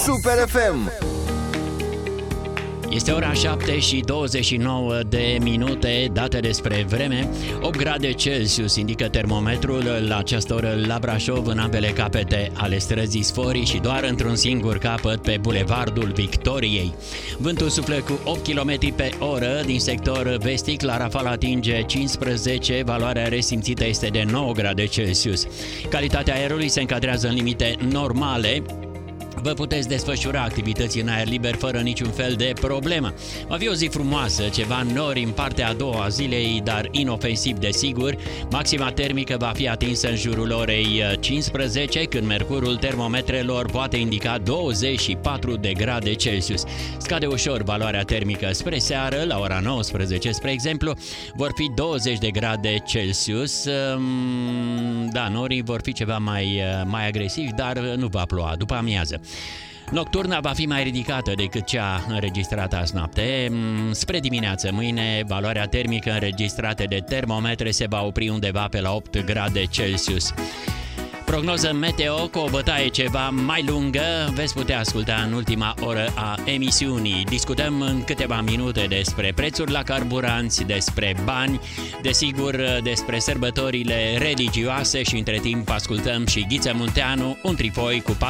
Super FM. Este ora 7 și 29 de minute, date despre vreme. 8 grade Celsius indică termometrul la această oră la Brașov, în ambele capete ale străzii Sforii și doar într-un singur capăt pe Bulevardul Victoriei. Vântul suflă cu 8 km pe oră din sector vestic, la rafal atinge 15, valoarea resimțită este de 9 grade Celsius. Calitatea aerului se încadrează în limite normale. Vă puteți desfășura activități în aer liber fără niciun fel de problemă. Va fi o zi frumoasă, ceva nori în partea a doua a zilei, dar inofensiv desigur. Maxima termică va fi atinsă în jurul orei 15, când mercurul termometrelor poate indica 24 de grade Celsius. Scade ușor valoarea termică spre seară, la ora 19, spre exemplu, vor fi 20 de grade Celsius. Da, norii vor fi ceva mai agresivi, dar nu va ploua după amiază. Nocturna va fi mai ridicată decât cea înregistrată azi noapte. Spre dimineață mâine, valoarea termică înregistrată de termometre se va opri undeva pe la 8 grade Celsius. Prognoză meteo cu o bătaie ceva mai lungă veți putea asculta în ultima oră a emisiunii. Discutăm în câteva minute despre prețuri la carburanți, despre bani, desigur despre sărbătorile religioase și între timp ascultăm și Ghiță Munteanu, un trifoi cu